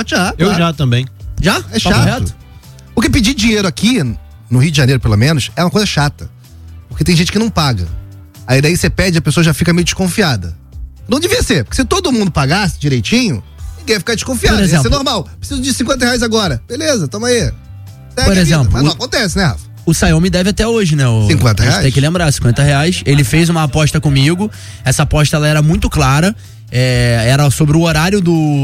Já, Eu já também. Já? É chato. Porque pedir dinheiro aqui, no Rio de Janeiro pelo menos, é uma coisa chata. Porque tem gente que não paga. Aí daí você pede, a pessoa já fica meio desconfiada. Não devia ser, porque se todo mundo pagasse direitinho, ninguém ia ficar desconfiado. Ia ser normal. Preciso de R$50 agora. Beleza, toma aí. Segue por exemplo. Mas não acontece, né, Rafa? O Sayão até hoje, né? R$50. A gente tem que lembrar, R$50. Ele fez uma aposta comigo. Essa aposta ela era muito clara. Era sobre o horário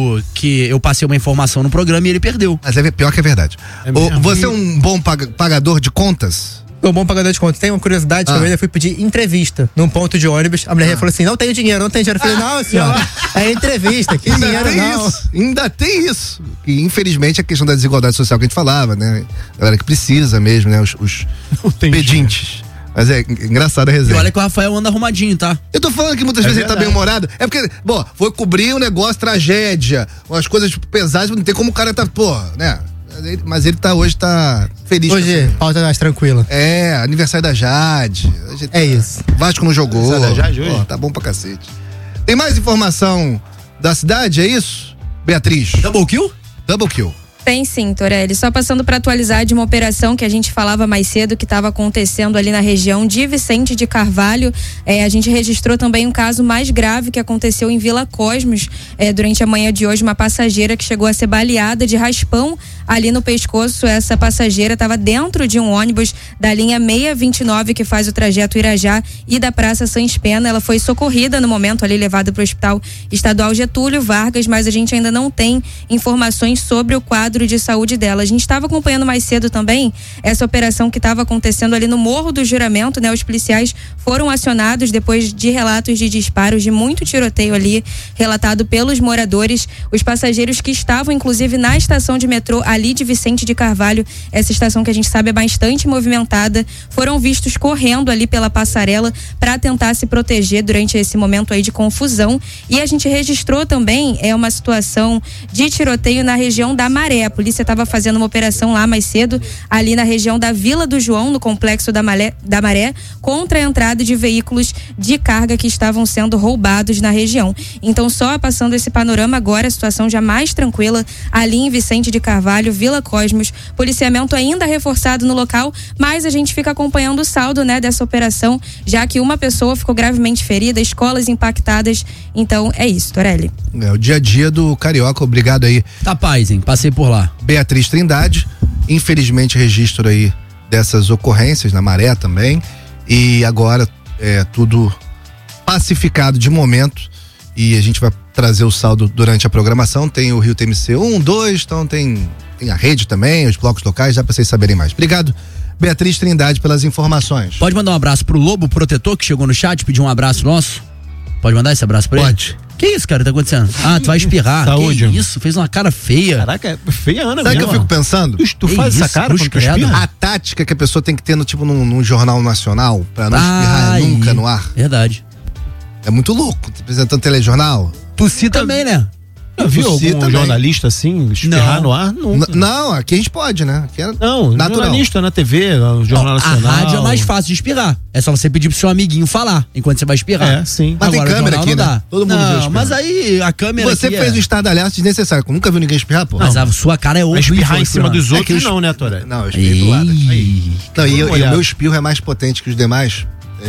que eu passei uma informação no programa e ele perdeu. Mas é pior que é verdade. Você é um bom pagador de contas? Um bom pagador de contas. Tem uma curiosidade que eu fui pedir entrevista num ponto de ônibus. A mulher falou assim: não tenho dinheiro. Eu falei: não, senhora, é entrevista. Que dinheiro não. Ainda tem isso. E infelizmente a questão da desigualdade social que a gente falava, né? Galera que precisa mesmo, né? Os pedintes. Mas é engraçado a resenha. E olha que o Rafael anda arrumadinho, tá? Eu tô falando que muitas vezes ele tá bem humorado. É porque, foi cobrir um negócio, tragédia, umas coisas pesadas, não tem como o cara tá, né? Mas ele hoje tá feliz. Hoje, pauta mais tranquila. Aniversário da Jade. Isso. Vasco não jogou. Aniversário da Jade hoje? Tá bom pra cacete. Tem mais informação da cidade, é isso? Beatriz. Double kill? Double kill. Tem sim, Torelli. Só passando para atualizar de uma operação que a gente falava mais cedo que estava acontecendo ali na região de Vicente de Carvalho. A gente registrou também um caso mais grave que aconteceu em Vila Cosmos durante a manhã de hoje. Uma passageira que chegou a ser baleada de raspão ali no pescoço. Essa passageira estava dentro de um ônibus da linha 629 que faz o trajeto Irajá e da Praça Sans Pena. Ela foi socorrida no momento ali, levada para o Hospital Estadual Getúlio Vargas, mas a gente ainda não tem informações sobre o quadro de saúde dela. A gente estava acompanhando mais cedo também essa operação que estava acontecendo ali no Morro do Juramento, né? Os policiais foram acionados depois de relatos de disparos, de muito tiroteio ali, relatado pelos moradores. Os passageiros que estavam, inclusive, na estação de metrô ali de Vicente de Carvalho, essa estação que a gente sabe é bastante movimentada, foram vistos correndo ali pela passarela para tentar se proteger durante esse momento aí de confusão. E a gente registrou também uma situação de tiroteio na região da Maré. A polícia estava fazendo uma operação lá mais cedo, ali na região da Vila do João, no complexo da Maré, contra a entrada de veículos de carga que estavam sendo roubados na região. Então, só passando esse panorama agora, a situação já mais tranquila ali em Vicente de Carvalho, Vila Cosmos, policiamento ainda reforçado no local, mas a gente fica acompanhando o saldo, né, dessa operação, já que uma pessoa ficou gravemente ferida, escolas impactadas. Então, é isso, Torelli. O dia a dia do carioca, obrigado aí. Tá paz, hein? Passei por lá. Beatriz Trindade, infelizmente registro aí dessas ocorrências na Maré também, e agora tudo pacificado de momento, e a gente vai trazer o saldo durante a programação. Tem o Rio TMC 1, 2, então tem a rede também, os blocos locais, já pra vocês saberem mais. Obrigado, Beatriz Trindade, pelas informações. Pode mandar um abraço pro Lobo Protetor, que chegou no chat, pediu um abraço nosso? Pode mandar esse abraço pra ele? Pode. Que isso, cara, tá acontecendo? Tu vai espirrar. Saúde. Que isso? Fez uma cara feia. Caraca, feia, Ana. Sabe o que eu fico pensando? Tu faz essa cara quando tu espirra? A tática que a pessoa tem que ter num jornal nacional, pra não espirrar nunca no ar. Verdade. É muito louco, apresentando telejornal. Tossir também, né? Já viu algum jornalista assim, espirrar no ar? Não, aqui a gente pode, né? Aqui não, natural. Jornalista na TV, no Jornal Nacional. A rádio é mais fácil de espirrar. É só você pedir pro seu amiguinho falar enquanto você vai espirrar. Sim. Mas agora, tem câmera aqui, né? Todo mundo vê mas aí a câmera Você aqui fez um estardalhaço desnecessário. Nunca viu ninguém espirrar, pô? Mas a sua cara é horrível. Espirrar em cima dos outros não, né, Toré? Não, eu espirro do lado. Não, e o meu espirro é mais potente que os demais.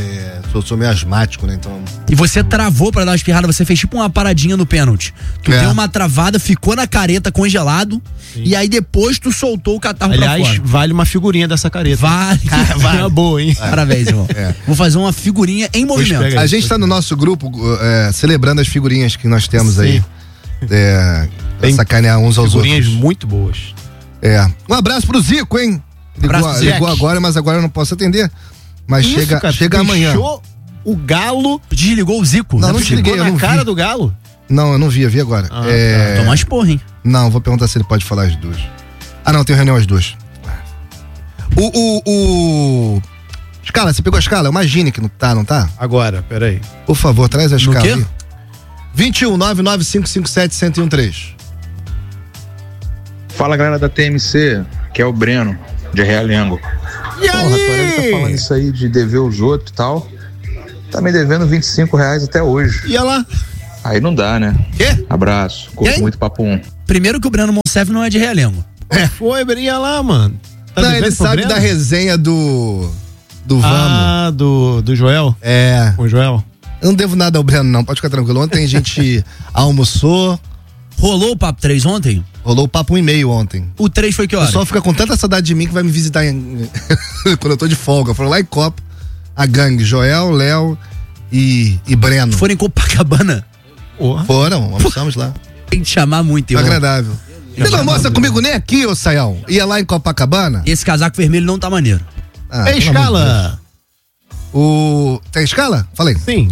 Sou meio asmático, né? Então. E você travou pra dar uma espirrada, você fez tipo uma paradinha no pênalti. Tu deu uma travada, ficou na careta congelado. Sim. E aí depois tu soltou o catarro pra fora. Aliás, vale uma figurinha dessa careta. Vale. Cara, vale. Uma boa, hein? Parabéns, irmão. Vou fazer uma figurinha em movimento. A gente tá no nosso grupo celebrando as figurinhas que nós temos aí. Pra sacanear uns aos outros. Figurinhas muito boas. Um abraço pro Zico, hein? Ligou agora, mas agora eu não posso atender. Mas isso, chega amanhã. Deixou o Galo. Desligou o Zico? Não desliguei. Na cara do Galo? Não, eu não vi agora. Tomar esporra, hein? Não, vou perguntar se ele pode falar as duas. Não, tem reunião às duas. Escala, você pegou a escala? Imagine que não tá? Agora, peraí. Por favor, traz a escala quê? aí. 21 99557 1013. Fala, galera da TMC, que é o Breno, de Realengo. E aí? Porra, a Torelli tá falando isso aí de dever os outros e tal. Tá me devendo R$25 até hoje. E olha lá. Aí não dá, né? Quê? Abraço. Curto muito papo 1. Primeiro que o Breno Monsef não é de Realengo. Foi, ia lá, mano. Tá não, ele sabe da resenha do Vamos. Ah, do Joel? É. O Joel? Eu não devo nada ao Breno, não. Pode ficar tranquilo. Ontem a gente almoçou. Rolou o Papo 3 ontem? Rolou o Papo 1,5 ontem. O 3 foi que hora? O pessoal fica com tanta saudade de mim que vai me visitar quando eu tô de folga. Foram lá em Copa, a gangue, Joel, Léo e Breno. Foram em Copacabana? Foram, almoçamos lá. Tem que chamar muito, irmão. Agradável. Você não almoça comigo nem aqui, ô Saião? Ia lá em Copacabana? Esse casaco vermelho não tá maneiro. Tem escala? Tem escala? Falei. Sim.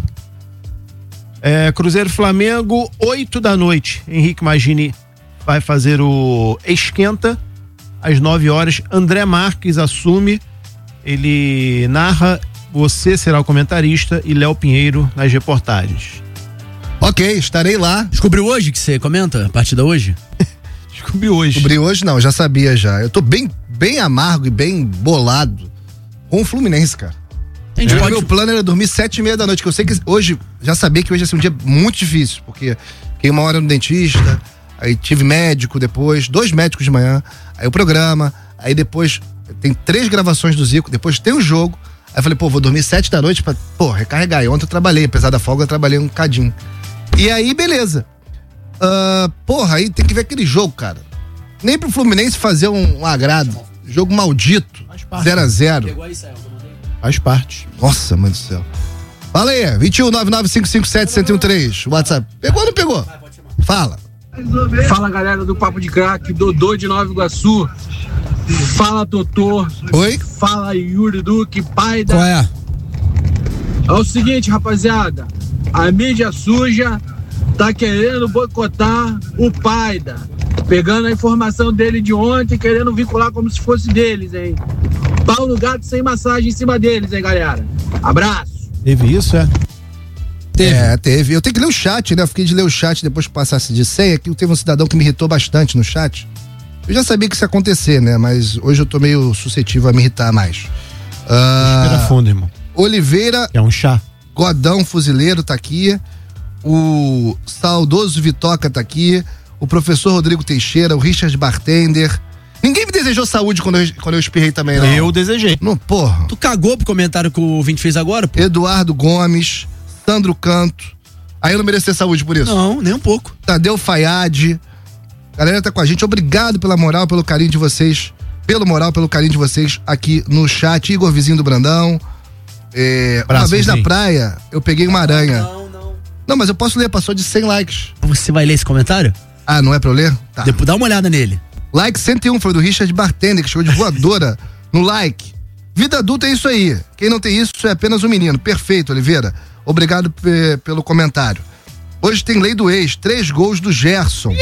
Cruzeiro Flamengo, 20h. Henrique Magini vai fazer o esquenta às 9h. André Marques assume, ele narra, você será o comentarista e Léo Pinheiro nas reportagens. Ok, estarei lá. Descobriu hoje que você comenta a partida hoje? Descobri hoje não, já sabia já. Eu tô bem amargo e bem bolado com o Fluminense, cara. Meu plano era dormir 7h30 da noite, que eu sei que hoje, já sabia que hoje ia ser um dia muito difícil, porque fiquei 1 hora no dentista, aí tive médico depois, 2 médicos de manhã, aí o programa, aí depois tem 3 gravações do Zico, depois tem o jogo, aí eu falei, vou dormir 7 da noite pra, recarregar. E ontem eu trabalhei, apesar da folga eu trabalhei um cadinho. E aí, beleza. Aí tem que ver aquele jogo, cara. Nem pro Fluminense fazer um agrado. Jogo maldito, 0x0. Pegou aí, Saião? Faz parte. Nossa, mãe do céu. Fala aí, 2199557113. WhatsApp. Pegou ou não pegou? Fala. Fala, galera do Papo de Crack, Dodô de Nova Iguaçu. Fala, doutor. Oi? Fala, Yuri Duque, pai da... Qual é? É o seguinte, rapaziada. A mídia suja tá querendo boicotar o Paida. Pegando a informação dele de ontem, querendo vincular como se fosse deles, hein? Pau no gato sem massagem em cima deles, hein, galera? Abraço. Teve isso, Teve. Eu tenho que ler o chat, né? Eu fiquei de ler o chat depois que passasse de senha, que teve um cidadão que me irritou bastante no chat. Eu já sabia que isso ia acontecer, né? Mas hoje eu tô meio suscetível a me irritar mais. Respira fundo, irmão. Oliveira. É um chá. Godão Fuzileiro tá aqui. O saudoso Vitoca tá aqui. O professor Rodrigo Teixeira, o Richard Bartender. Ninguém me desejou saúde quando eu espirrei também, não. Eu desejei. Não, porra. Tu cagou pro comentário que o ouvinte fez agora, pô? Eduardo Gomes, Sandro Canto. Aí eu não mereço ter saúde por isso? Não, nem um pouco. Tadeu Fayad. A galera tá com a gente. Obrigado pela moral, pelo carinho de vocês. Pelo carinho de vocês aqui no chat. Igor Vizinho do Brandão. Uma vez na praia, eu peguei uma aranha. Não, mas eu posso ler, passou de 100 likes. Você vai ler esse comentário? Ah, não é pra eu ler? Tá. Depois dá uma olhada nele. Like 101 foi do Richard Bartender, que chegou de voadora no like. Vida adulta é isso aí. Quem não tem isso é apenas um menino. Perfeito, Oliveira. Obrigado pelo comentário. Hoje tem lei do ex, 3 gols do Gerson.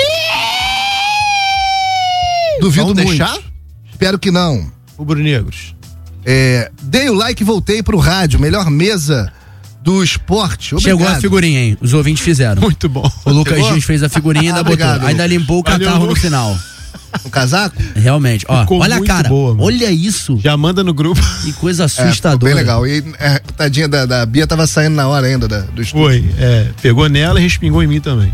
Duvido Vamos muito. deixar? Espero que não. O Brunegros. Dei o like e voltei pro rádio. Melhor mesa do esporte. Obrigado. Chegou a figurinha, hein? Os ouvintes fizeram. Muito bom. O Lucas Dias fez a figurinha e ainda botou. Obrigado, Ainda limpou o catarro no final. O casaco? Realmente. Ó, Ficou olha a muito cara. boa, mano. Olha isso. Já manda no grupo. Que coisa Ficou assustadora. bem legal. E tadinha da Bia tava saindo na hora ainda do estúdio. Foi. Pegou nela e respingou em mim também.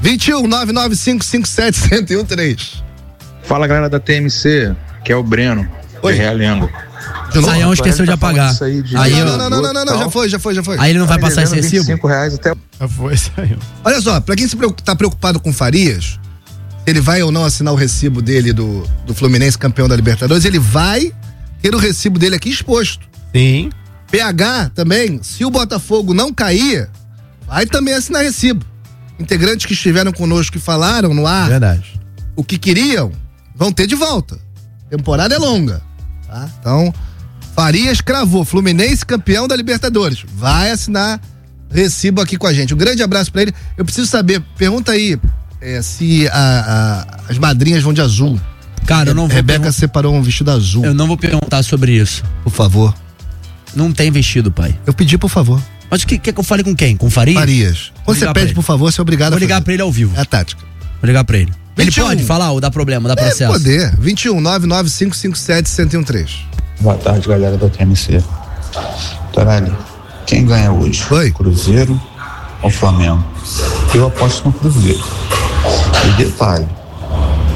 2199557113. Fala, galera da TMC, que é o Breno, Oi. de Realengo. Saião esqueceu de apagar. Não, já foi. Aí ele não vai passar esse recibo? R$25 até... Já foi, saiu. Olha só, pra quem tá preocupado com Farias, ele vai ou não assinar o recibo dele do Fluminense campeão da Libertadores, ele vai ter o recibo dele aqui exposto. Sim. PH também, se o Botafogo não cair, vai também assinar recibo. Integrantes que estiveram conosco e falaram no ar Verdade. o que queriam, vão ter de volta. Temporada é longa, tá? Então, Farias cravou, Fluminense campeão da Libertadores, vai assinar recibo aqui com a gente. Um grande abraço pra ele. Eu preciso saber, pergunta aí se as madrinhas vão de azul. Cara, eu não vou. Rebeca separou um vestido azul. Eu não vou perguntar sobre isso. Por favor. Não tem vestido, pai. Eu pedi, por favor. Mas o que quer que eu fale com quem? Com Farias? Farias. Quando você pede, por favor, você é obrigado Vou a ligar fazer. pra ele ao vivo. É a tática. Vou ligar pra ele. 21. Ele pode falar ou dá problema, dá processo? Poder. 2199557113. Boa tarde, galera da TMC. Tarali, quem ganha hoje? Oi. Cruzeiro ou Flamengo? Eu aposto no Cruzeiro. E detalhe,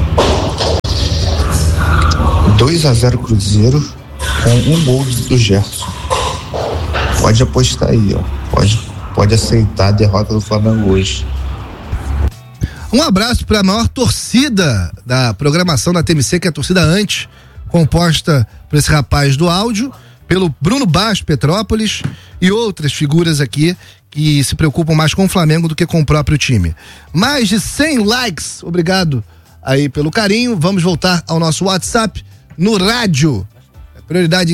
2-0 Cruzeiro com um gol do Gerson. Pode apostar aí, ó. Pode aceitar a derrota do Flamengo hoje. Um abraço para a maior torcida da programação da TMC, que é a torcida antes, composta por esse rapaz do áudio, pelo Bruno Baixo Petrópolis e outras figuras aqui que se preocupam mais com o Flamengo do que com o próprio time. Mais de 100 likes, obrigado aí pelo carinho. Vamos voltar ao nosso WhatsApp no rádio. Prioridade em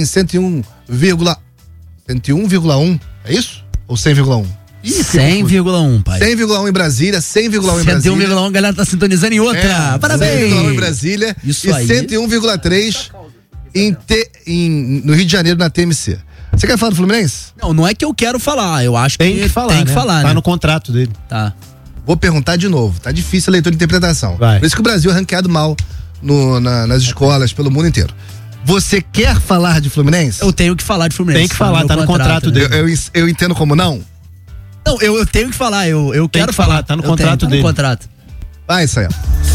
101,1, é isso? Ou 100,1? 100,1, pai. 100,1 em Brasília, 100,1 em Brasília. 101,1, a galera tá sintonizando em outra. Parabéns. 100,1 em Brasília. Isso e aí. 101,3 no Rio de Janeiro, na TMC. Você quer falar do Fluminense? Não é que eu quero falar, eu acho que tem que falar, Tá no contrato dele. Tá. Vou perguntar de novo, tá difícil a leitura de interpretação. Vai. Por isso que o Brasil é ranqueado mal nas escolas pelo mundo inteiro. Você quer falar de Fluminense? Eu tenho que falar de Fluminense. Tem que falar, tá no contrato né? dele. Eu entendo como não? Não, eu tenho que falar, eu quero falar. Tá no contrato dele. Tá no contrato. Vai, Sayão.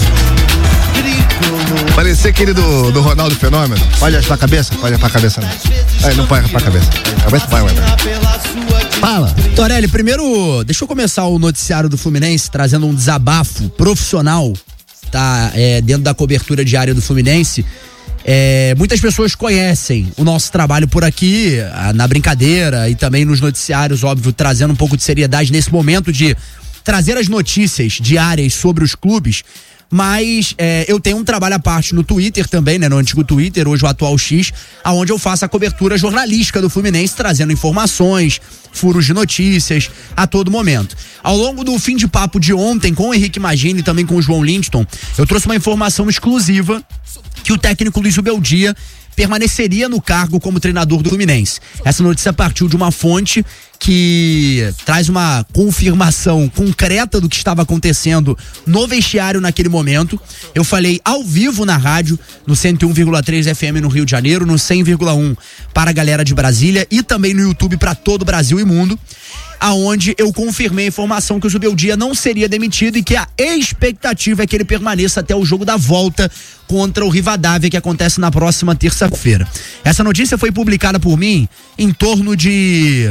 Parecer aquele do Ronaldo Fenômeno. Pode raspar a cabeça? Pode raspar a cabeça, não. Não pode raspar a cabeça. Vai. Fala. Torelli, primeiro, deixa eu começar o noticiário do Fluminense trazendo um desabafo profissional, tá? Dentro da cobertura diária do Fluminense. Muitas pessoas conhecem o nosso trabalho por aqui, na brincadeira e também nos noticiários, óbvio, trazendo um pouco de seriedade nesse momento de trazer as notícias diárias sobre os clubes. Mas eu tenho um trabalho à parte no Twitter também, né? No antigo Twitter, hoje o atual X, aonde eu faço a cobertura jornalística do Fluminense, trazendo informações, furos de notícias a todo momento. Ao longo do fim de papo de ontem, com o Henrique Magini e também com o João Lindston, eu trouxe uma informação exclusiva que o técnico Luiz Ubeldia permaneceria no cargo como treinador do Fluminense. Essa notícia partiu de uma fonte que traz uma confirmação concreta do que estava acontecendo no vestiário naquele momento. Eu falei ao vivo na rádio, no 101,3 FM no Rio de Janeiro, no 100,1 para a galera de Brasília e também no YouTube para todo o Brasil e mundo, aonde eu confirmei a informação que o Zubeldia não seria demitido e que a expectativa é que ele permaneça até o jogo da volta contra o Rivadavia, que acontece na próxima terça-feira. Essa notícia foi publicada por mim em torno de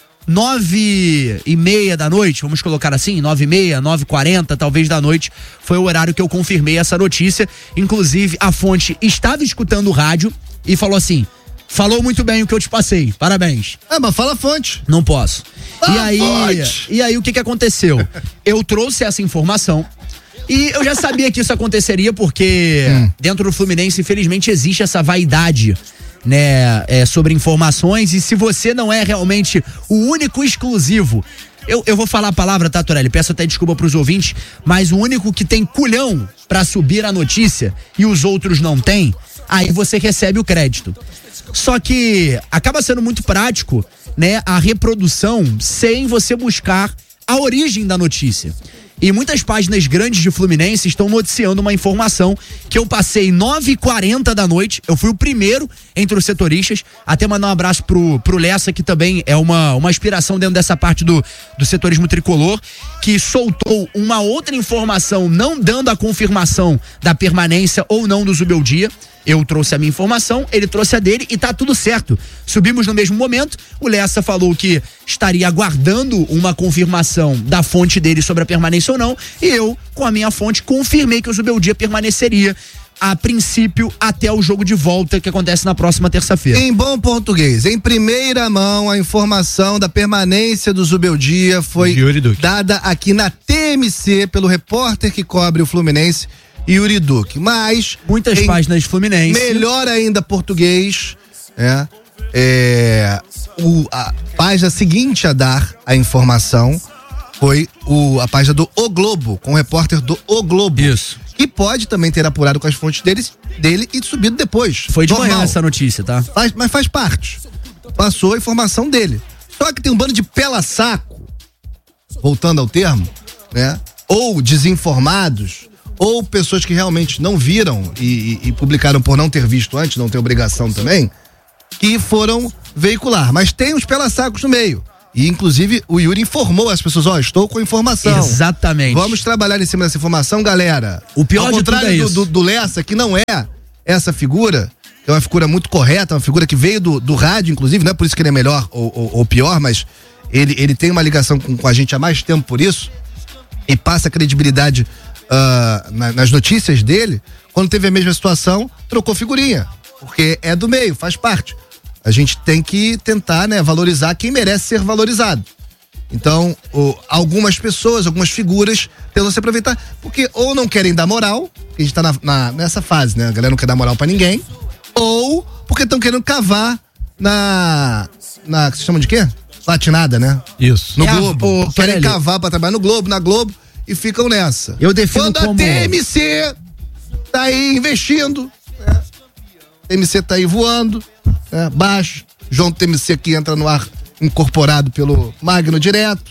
9:30 da noite, vamos colocar assim, 9:30, 9:40 talvez da noite, foi o horário que eu confirmei essa notícia. Inclusive a fonte estava escutando o rádio e falou assim: falou muito bem o que eu te passei, parabéns. Mas fala a fonte. Não posso. Fonte. E aí o que aconteceu? Eu trouxe essa informação e eu já sabia que isso aconteceria porque dentro do Fluminense, infelizmente, existe essa vaidade, né, sobre informações, e se você não é realmente o único exclusivo, eu vou falar a palavra, tá, Torelli? Peço até desculpa pros ouvintes, mas o único que tem culhão pra subir a notícia e os outros não têm, aí você recebe o crédito. Só que acaba sendo muito prático, né, a reprodução sem você buscar a origem da notícia. E muitas páginas grandes de Fluminense estão noticiando uma informação que eu passei 9:40 da noite. Eu fui o primeiro entre os setoristas. Até mandar um abraço pro Lessa, que também é uma inspiração dentro dessa parte do setorismo tricolor, que soltou uma outra informação, não dando a confirmação da permanência ou não do Zubeldia. Eu trouxe a minha informação, ele trouxe a dele e tá tudo certo. Subimos no mesmo momento, o Lessa falou que estaria aguardando uma confirmação da fonte dele sobre a permanência ou não, e eu, com a minha fonte, confirmei que o Zubeldia permaneceria a princípio até o jogo de volta que acontece na próxima terça-feira. Em bom português, em primeira mão, a informação da permanência do Zubeldia foi dada aqui na TMC pelo repórter que cobre o Fluminense, Yuri Duque. Mas muitas páginas Fluminense, melhor ainda português, a página seguinte a dar a informação foi a página do O Globo, com o repórter do O Globo. Isso. Que pode também ter apurado com as fontes dele e subido depois. Foi de manhã essa notícia, tá? Mas faz parte. Passou a informação dele. Só que tem um bando de pela-saco, voltando ao termo, né? Ou desinformados, ou pessoas que realmente não viram e publicaram por não ter visto antes, não ter obrigação também, que foram veicular. Mas tem uns pela-sacos no meio. E, inclusive, o Yuri informou as pessoas, estou com informação. Exatamente. Vamos trabalhar em cima dessa informação, galera. O pior ao de tudo é contrário isso. do Lessa, que não é essa figura, que é uma figura muito correta, uma figura que veio do rádio, inclusive, não é por isso que ele é melhor ou pior, mas ele tem uma ligação com a gente há mais tempo por isso, e passa credibilidade nas notícias dele. Quando teve a mesma situação, trocou figurinha, porque é do meio, faz parte. A gente tem que tentar, né, valorizar quem merece ser valorizado. Então, algumas pessoas, algumas figuras tentam se aproveitar, porque ou não querem dar moral, porque a gente tá nessa fase, né? A galera não quer dar moral pra ninguém, ou porque estão querendo cavar que se chama de quê? Latinada, né? Isso. No Globo. Querem cavar pra trabalhar no Globo, na Globo, e ficam nessa. Eu defino quando a TMC tá aí investindo, né? A TMC tá aí voando, né? Baixo. João TMC que entra no ar incorporado pelo Magno direto,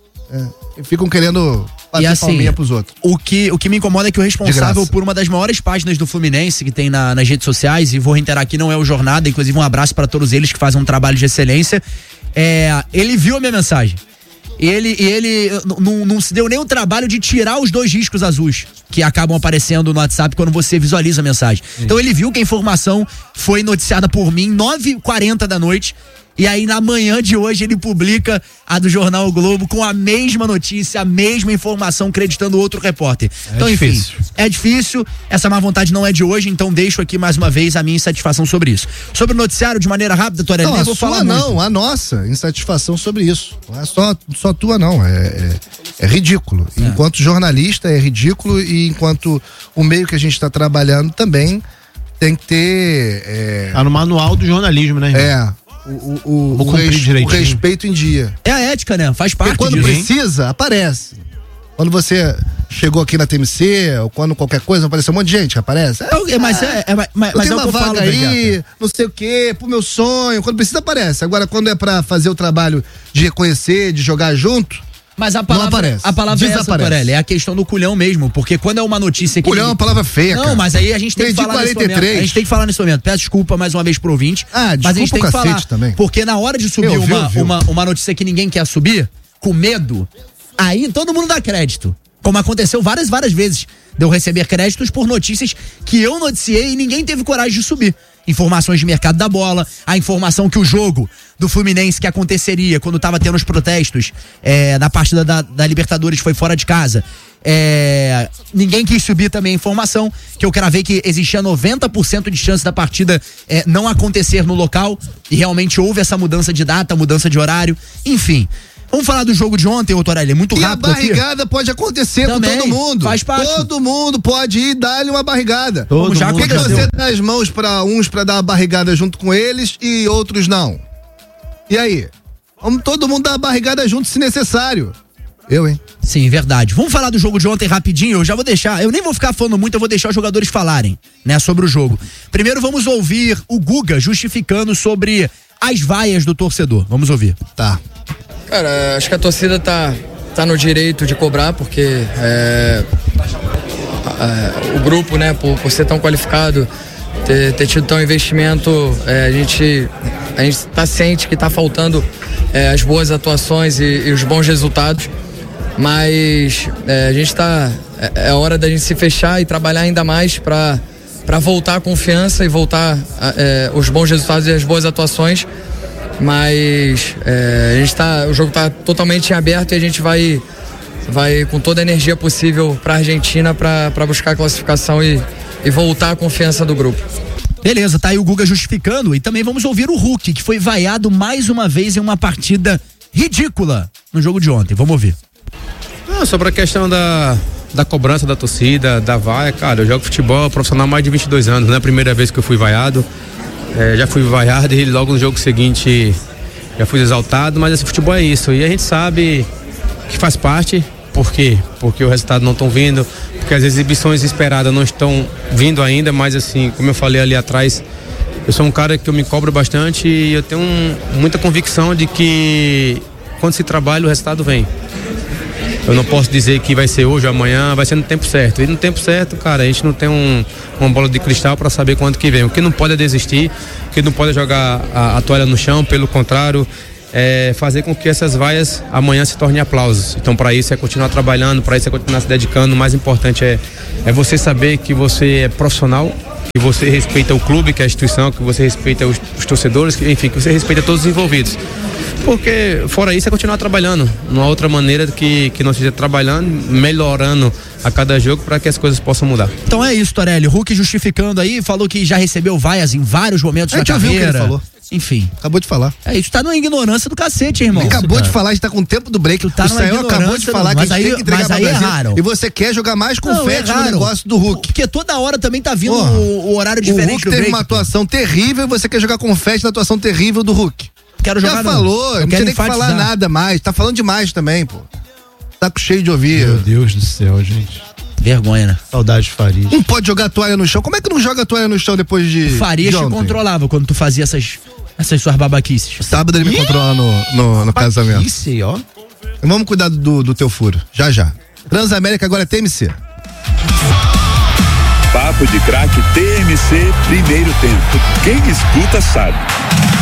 e ficam querendo bater palminha pros outros. O que me incomoda é que o responsável por uma das maiores páginas do Fluminense que tem nas redes sociais, e vou reiterar aqui, não é o Jornada, inclusive um abraço para todos eles que fazem um trabalho de excelência, ele viu a minha mensagem. Ele não se deu nem o trabalho de tirar os 2 riscos azuis que acabam aparecendo no WhatsApp quando você visualiza a mensagem. Então ele viu que a informação foi noticiada por mim 9h40 da noite. E aí na manhã de hoje ele publica a do Jornal o Globo com a mesma notícia, a mesma informação, acreditando outro repórter. Então, enfim, é difícil, essa má vontade não é de hoje, então deixo aqui mais uma vez a minha insatisfação sobre isso. Sobre o noticiário, de maneira rápida, Torelli, não, eu vou falar não, a nossa insatisfação sobre isso. Não é só tua não, é ridículo. Enquanto jornalista é ridículo, e enquanto o meio que a gente está trabalhando também tem que ter... Tá no manual do jornalismo, né? O respeito em dia. É a ética, né? Faz parte disso. Quando precisa, aparece. Quando você chegou aqui na TMC, ou quando qualquer coisa, apareceu um monte de gente, aparece. Mas tem uma vaga aí, não sei o quê, pro meu sonho. Quando precisa, aparece. Agora, quando é pra fazer o trabalho de reconhecer, de jogar junto, mas a palavra é essa, Torelli, é a questão do culhão mesmo, porque quando é uma notícia que... Culhão é uma palavra feia, cara. Não, mas aí a gente tem que falar 43. Nesse momento. A gente tem que falar nesse momento. Peço desculpa mais uma vez pro ouvinte. Mas a gente tem que falar também. Porque na hora de subir uma notícia que ninguém quer subir, com medo, aí todo mundo dá crédito. Como aconteceu várias vezes de eu receber créditos por notícias que eu noticiei e ninguém teve coragem de subir. Informações de mercado da bola, a informação que o jogo do Fluminense que aconteceria quando tava tendo os protestos na partida da Libertadores foi fora de casa. Ninguém quis subir também a informação que eu cravei que existia 90% de chance da partida não acontecer no local, e realmente houve essa mudança de data, mudança de horário, enfim. Vamos falar do jogo de ontem, Torelli, muito rápido. E a barrigada pode acontecer também, com todo mundo. Faz parte. Todo mundo pode ir dar-lhe uma barrigada. Por que você dá as mãos para uns para dar a barrigada junto com eles e outros não? E aí? Vamos todo mundo dar a barrigada junto se necessário. Hein? Sim, verdade. Vamos falar do jogo de ontem rapidinho, eu já vou deixar, eu nem vou ficar falando muito, eu vou deixar os jogadores falarem, né, sobre o jogo. Primeiro vamos ouvir o Guga justificando sobre as vaias do torcedor. Vamos ouvir. Tá. Cara, acho que a torcida tá no direito de cobrar, porque o grupo, né, por ser tão qualificado, ter tido tão investimento, a gente tá ciente que tá faltando as boas atuações e os bons resultados, mas a gente é hora da gente se fechar e trabalhar ainda mais para voltar a confiança e voltar os bons resultados e as boas atuações. Mas o jogo está totalmente em aberto e a gente vai com toda a energia possível para a Argentina para buscar a classificação e voltar a confiança do grupo. Beleza, tá aí o Guga justificando, e também vamos ouvir o Hulk, que foi vaiado mais uma vez em uma partida ridícula no jogo de ontem. Vamos ouvir. Sobre a questão da cobrança da torcida, da vaia, cara, eu jogo futebol profissional há mais de 22 anos, não é a primeira vez que eu fui vaiado. Já fui vaiado e logo no jogo seguinte já fui exaltado, mas esse futebol é isso, e a gente sabe que faz parte. Por quê? Porque o resultado não estão vindo, porque as exibições esperadas não estão vindo ainda, mas assim, como eu falei ali atrás, eu sou um cara que eu me cobro bastante e eu tenho muita convicção de que quando se trabalha o resultado vem. Eu não posso dizer que vai ser hoje ou amanhã, vai ser no tempo certo. E no tempo certo, cara, a gente não tem uma bola de cristal para saber quando que vem. O que não pode é desistir, o que não pode é jogar a toalha no chão, pelo contrário, fazer com que essas vaias amanhã se tornem aplausos. Então, para isso é continuar trabalhando, para isso é continuar se dedicando. O mais importante é você saber que você é profissional, que você respeita o clube, que é a instituição, que você respeita os torcedores, enfim, que você respeita todos os envolvidos. Porque fora isso é continuar trabalhando, uma outra maneira que nós esteja trabalhando, melhorando a cada jogo para que as coisas possam mudar. Então é isso, Torelli. Hulk justificando aí, falou que já recebeu vaias em vários momentos da carreira. Viu o que ele falou. Enfim. Acabou de falar. É isso, tá numa ignorância do cacete, irmão. Acabou de falar, a gente tá com o tempo do break. Tá o Sael acabou de falar que a gente tem que entregar pra Brasil. Erraram. E você quer jogar mais confete no negócio do Hulk. Porque toda hora também tá vindo o horário diferente. O Hulk teve uma atuação terrível e você quer jogar confete na atuação terrível do Hulk. Quero jogar. Já falou, não tem nem que falar nada mais. Tá falando demais também, pô. Tá cheio de ouvir. Meu Deus do céu, gente. Vergonha, né? Saudade de Farias. Não pode jogar a toalha no chão. Como é que não joga a toalha no chão depois de. Farias te controlava quando tu fazia essas suas babaquices. Sábado ele me controla no casamento. Babaquice, ó. Vamos cuidar do teu furo. Já. Transamérica agora é TMC. Papo de Craque TMC, primeiro tempo. Quem escuta sabe.